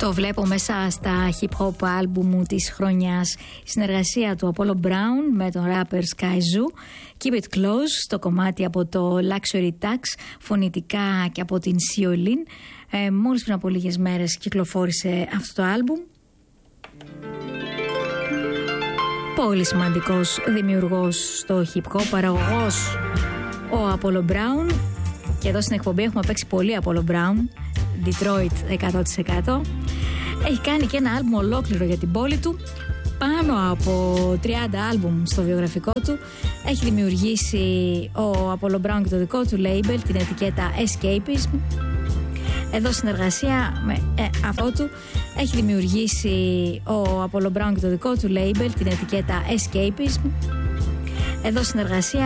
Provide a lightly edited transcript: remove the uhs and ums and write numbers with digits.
Το βλέπω μέσα στα hip hop άλμπουμ της χρονιάς. Η συνεργασία του Apollo Brown με τον rapper Sky Zoo, Keep It Close, στο κομμάτι από το Luxury Tax, φωνητικά και από την Siolin. Μόλις πριν από λίγες μέρες κυκλοφόρησε αυτό το άλμπουμ. Πολύ σημαντικός δημιουργός στο hip hop, παραγωγός ο Apollo Brown. Και εδώ στην εκπομπή έχουμε παίξει πολύ Apollo Brown, Detroit 100%. Έχει κάνει και ένα άλμπουμ ολόκληρο για την πόλη του, πάνω από 30 άλμπουμ στο βιογραφικό του. Έχει δημιουργήσει ο Apollo Brown και το δικό του label, την ετικέτα Escapism. Εδώ συνεργασία με αυτό του έχει δημιουργήσει ο Apollo Brown και το δικό του label, την ετικέτα Escapism. Εδώ συνεργασία